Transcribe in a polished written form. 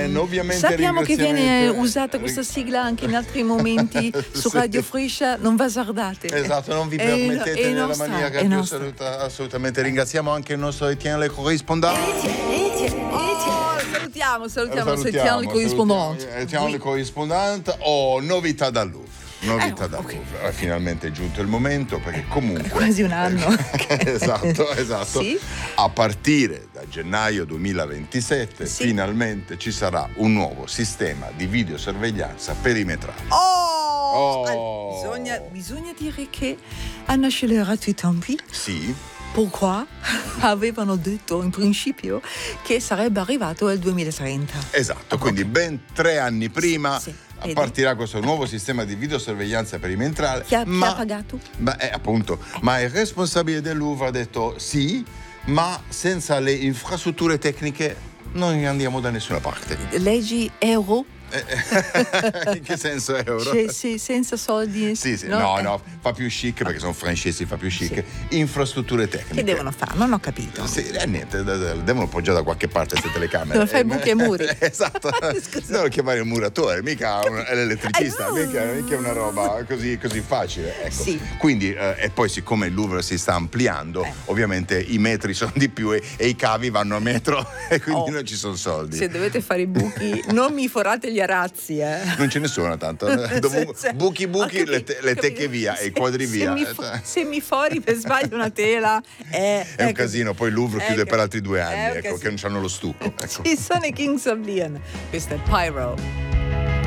ovviamente sappiamo che viene usata questa sigla anche in altri momenti su Radio Friscia, non basardate. Esatto, non vi permettete nella maniera più assoluta, assolutamente. Ringraziamo anche il nostro Etienne Le Corrispondant. Salutiamo Etienne Le Corrispondant. Etienne Le Corrispondant. Novità dal Louvre. È finalmente giunto il momento, perché comunque quasi un anno. esatto. Sì? A partire da gennaio 2027 finalmente ci sarà un nuovo sistema di videosorveglianza perimetrale. Bisogna dire che hanno accelerato i tempi. Sì. Pourquoi? Avevano detto in principio che sarebbe arrivato nel 2030. Esatto, quindi ben 3 anni prima partirà questo nuovo sistema di videosorveglianza perimetrale. Chi ha pagato? Ma il responsabile del Louvre ha detto sì, ma senza le infrastrutture tecniche non andiamo da nessuna parte. Leggi euro? In che senso euro? Sì, senza soldi. Sì. No, fa più chic, perché sono francesi, fa più chic. Sì. Infrastrutture tecniche. Che devono fare? Non ho capito. Sì, niente, devono appoggiare da qualche parte queste telecamere. Fai buchi e muri. Esatto. Devono chiamare il muratore, mica l'elettricista, mica è una roba così facile. Ecco. Sì. Quindi, e poi siccome il Louvre si sta ampliando, ovviamente i metri sono di più e i cavi vanno a metro e quindi non ci sono soldi. Se dovete fare i buchi, non mi forate gli arazzi, Non ce ne sono tanto. Buchi, le tecche via e i quadri via. Se mi fori per sbaglio una tela è un casino. Poi il Louvre chiude per altri 2 anni, che non hanno lo stucco. Ci sono i Kings of Leon. Questo è Pyro.